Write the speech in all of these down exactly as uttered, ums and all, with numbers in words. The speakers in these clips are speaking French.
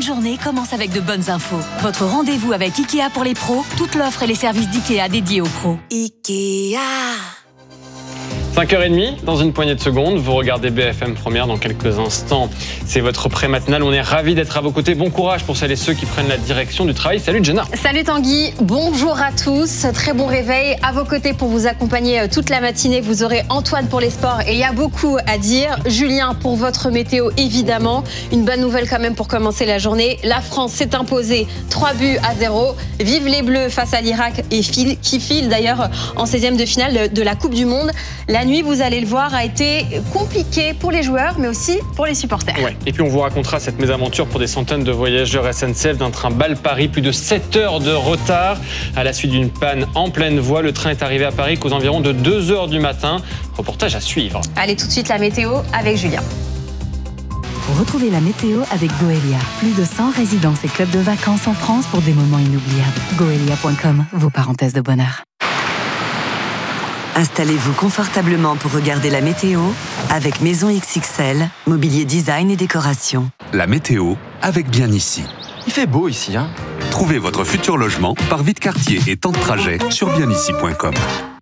bonne journée commence avec de bonnes infos. Votre rendez-vous avec Ikea pour les pros, toute l'offre et les services d'Ikea dédiés aux pros. Ikea. cinq heures trente, dans une poignée de secondes, vous regardez B F M Première dans quelques instants. C'est votre pré-matinale, on est ravis d'être à vos côtés. Bon courage pour celles et ceux qui prennent la direction du travail. Salut Jenna. Salut Tanguy, bonjour à tous, très bon réveil. À vos côtés pour vous accompagner toute la matinée, vous aurez Antoine pour les sports et il y a beaucoup à dire. Julien pour votre météo évidemment. Une bonne nouvelle quand même pour commencer la journée. La France s'est imposée trois buts à zéro. Vive les Bleus face à l'Irak et file, qui file d'ailleurs en seizième de finale de la Coupe du Monde. La nuit, vous allez le voir, a été compliquée pour les joueurs, mais aussi pour les supporters. Ouais. Et puis on vous racontera cette mésaventure pour des centaines de voyageurs S N C F d'un train Bâle-Paris. Plus de sept heures de retard à la suite d'une panne en pleine voie. Le train est arrivé à Paris qu'aux environs de deux heures du matin. Reportage à suivre. Allez, tout de suite la météo avec Julien. Retrouvez la météo avec Goelia. Plus de cent résidences et clubs de vacances en France pour des moments inoubliables. goelia point com, vos parenthèses de bonheur. Installez-vous confortablement pour regarder la météo avec Maison X X L, mobilier design et décoration. La météo avec Bien Ici. Il fait beau ici, hein. Trouvez votre futur logement par vide quartier et temps de trajet sur bien ici point com.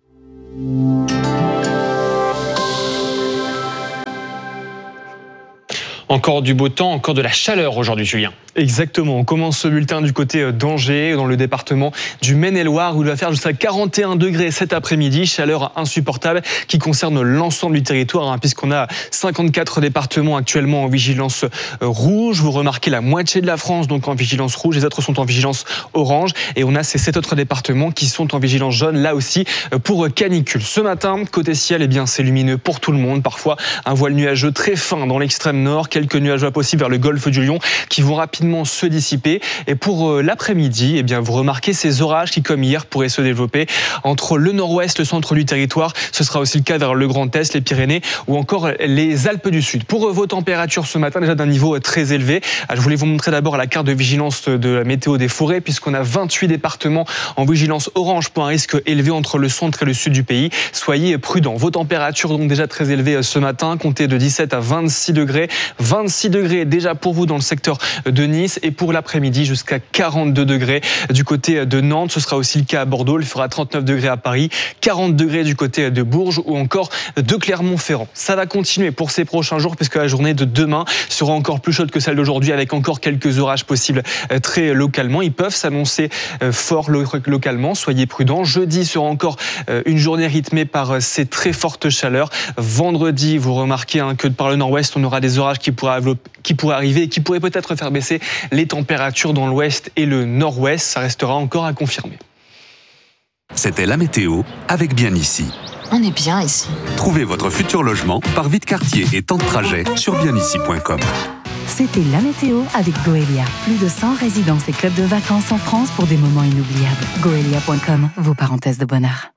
Encore du beau temps, encore de la chaleur aujourd'hui, Julien. Exactement, on commence ce bulletin du côté d'Angers, dans le département du Maine-et-Loire, où il va faire jusqu'à quarante et un degrés cet après-midi, chaleur insupportable qui concerne l'ensemble du territoire, hein, puisqu'on a cinquante-quatre départements actuellement en vigilance rouge. Vous remarquez la moitié de la France donc en vigilance rouge, les autres sont en vigilance orange, et on a ces sept autres départements qui sont en vigilance jaune, là aussi pour canicule. Ce matin, côté ciel, eh bien, c'est lumineux pour tout le monde, parfois un voile nuageux très fin dans l'extrême nord, quelques nuages possibles vers le golfe du Lion qui vont rapidement se dissiper. Et pour euh, l'après-midi, eh bien, vous remarquez ces orages qui, comme hier, pourraient se développer entre le nord-ouest, le centre du territoire. Ce sera aussi le cas vers le Grand Est, les Pyrénées ou encore les Alpes du Sud. Pour euh, vos températures ce matin, déjà d'un niveau très élevé, je voulais vous montrer d'abord la carte de vigilance de la météo des forêts, puisqu'on a vingt-huit départements en vigilance orange pour un risque élevé entre le centre et le sud du pays. Soyez prudents. Vos températures donc déjà très élevées ce matin, comptez de dix-sept à vingt-six degrés. vingt-six degrés déjà pour vous dans le secteur de Nice, et pour l'après-midi jusqu'à quarante-deux degrés du côté de Nantes. Ce sera aussi le cas à Bordeaux, il fera trente-neuf degrés à Paris, quarante degrés du côté de Bourges ou encore de Clermont-Ferrand. Ça va continuer pour ces prochains jours puisque la journée de demain sera encore plus chaude que celle d'aujourd'hui, avec encore quelques orages possibles très localement. Ils peuvent s'annoncer fort localement, soyez prudents. Jeudi sera encore une journée rythmée par ces très fortes chaleurs. Vendredi, vous remarquez hein, que par le nord-ouest, on aura des orages qui pourraient, qui pourraient arriver et qui pourraient peut-être faire baisser les températures dans l'ouest et le nord-ouest. Ça restera encore à confirmer. C'était la météo avec Bien Ici. On est bien ici. Trouvez votre futur logement par vide quartier et temps de trajet sur bien ici point com. C'était la météo avec Goelia. Plus de cent résidences et clubs de vacances en France pour des moments inoubliables. goelia point com, vos parenthèses de bonheur.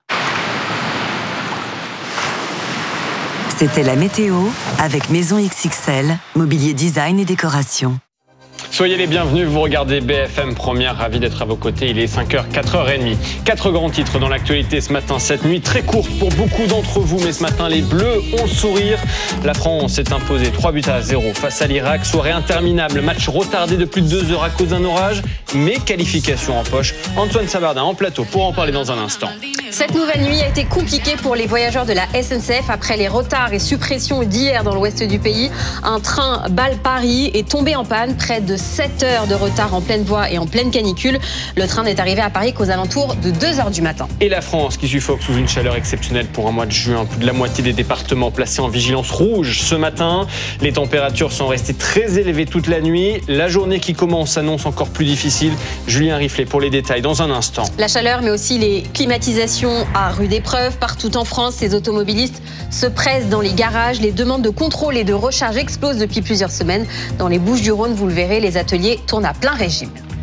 C'était la météo avec Maison X X L, mobilier design et décoration. Soyez les bienvenus, vous regardez B F M Première, ravi d'être à vos côtés. Il est cinq heures, quatre heures trente. Quatre grands titres dans l'actualité ce matin. Cette nuit très courte pour beaucoup d'entre vous, mais ce matin les Bleus ont le sourire. La France s'est imposée trois buts à zéro face à l'Irak. Soirée interminable, match retardé de plus de deux heures à cause d'un orage, mais qualification en poche. Antoine Savardin en plateau pour en parler dans un instant. Cette nouvelle nuit a été compliquée pour les voyageurs de la S N C F après les retards et suppressions d'hier dans l'ouest du pays. Un train Bâle-Paris est tombé en panne, près de sept heures de retard en pleine voie et en pleine canicule. Le train n'est arrivé à Paris qu'aux alentours de deux heures du matin. Et la France qui suffoque sous une chaleur exceptionnelle pour un mois de juin. Plus de la moitié des départements placés en vigilance rouge ce matin. Les températures sont restées très élevées toute la nuit. La journée qui commence s'annonce encore plus difficile. Julien Riflet pour les détails dans un instant. La chaleur, mais aussi les climatisations à rude épreuve. Partout en France, ces automobilistes se pressent dans les garages. Les demandes de contrôle et de recharge explosent depuis plusieurs semaines. Dans les Bouches-du-Rhône, vous le verrez, les ateliers tournent à plein régime.